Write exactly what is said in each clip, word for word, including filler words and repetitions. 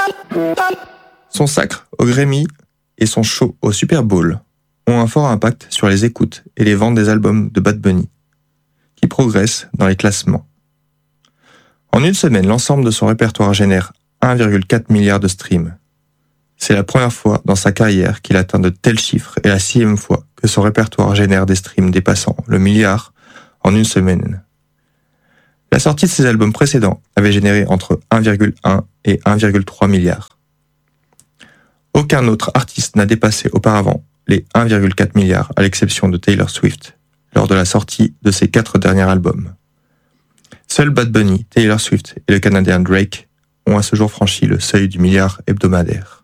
Son sacre au Grammy et son show au Super Bowl ont un fort impact sur les écoutes et les ventes des albums de Bad Bunny, qui progressent dans les classements. En une semaine, l'ensemble de son répertoire génère un virgule quatre milliard de streams. C'est la première fois dans sa carrière qu'il atteint de tels chiffres et la sixième fois que son répertoire génère des streams dépassant le milliard en une semaine. La sortie de ses albums précédents avait généré entre un virgule un et un virgule trois milliard. Aucun autre artiste n'a dépassé auparavant les un virgule quatre milliard à l'exception de Taylor Swift lors de la sortie de ses quatre derniers albums. Seuls Bad Bunny, Taylor Swift et le Canadien Drake ont à ce jour franchi le seuil du milliard hebdomadaire.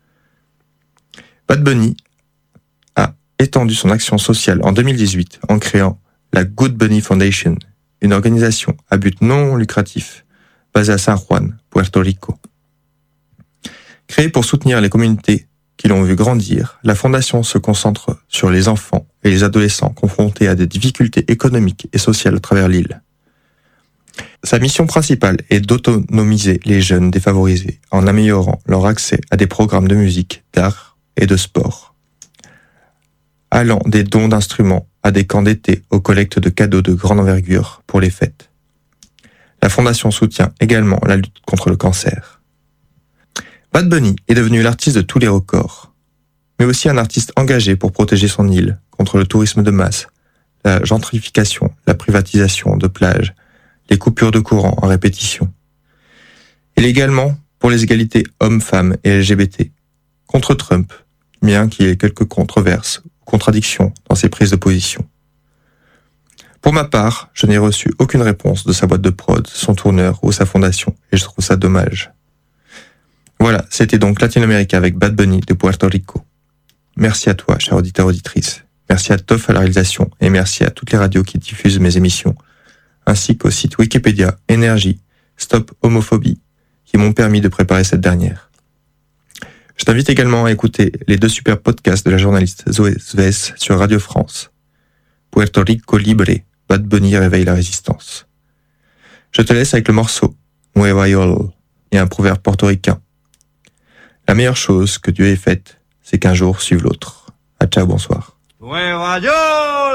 Bad Bunny a étendu son action sociale en deux mille dix-huit en créant la Good Bunny Foundation, une organisation à but non lucratif basée à San Juan, Puerto Rico. Créée pour soutenir les communautés qui l'ont vu grandir, la fondation se concentre sur les enfants et les adolescents confrontés à des difficultés économiques et sociales à travers l'île. Sa mission principale est d'autonomiser les jeunes défavorisés en améliorant leur accès à des programmes de musique, d'art et de sport, allant des dons d'instruments à des camps d'été aux collectes de cadeaux de grande envergure pour les fêtes. La fondation soutient également la lutte contre le cancer. Bad Bunny est devenu l'artiste de tous les records, mais aussi un artiste engagé pour protéger son île contre le tourisme de masse, la gentrification, la privatisation de plages, les coupures de courant en répétition. Il est également pour les égalités hommes-femmes et L G B T, contre Trump, bien qu'il y ait quelques controverses ou contradictions dans ses prises de position. Pour ma part, je n'ai reçu aucune réponse de sa boîte de prod, son tourneur ou sa fondation, et je trouve ça dommage. Voilà, c'était donc Latino-América avec Bad Bunny de Puerto Rico. Merci à toi, cher auditeur auditrice. Merci à Toff à la réalisation et merci à toutes les radios qui diffusent mes émissions, ainsi qu'au site Wikipédia, Énergie, Stop Homophobie, qui m'ont permis de préparer cette dernière. Je t'invite également à écouter les deux super podcasts de la journaliste Zoé Svès sur Radio France. Puerto Rico Libre, Bad Bunny réveille la résistance. Je te laisse avec le morceau Nueva York et un proverbe portoricain. La meilleure chose que Dieu ait faite, c'est qu'un jour suive l'autre. À ciao, bonsoir.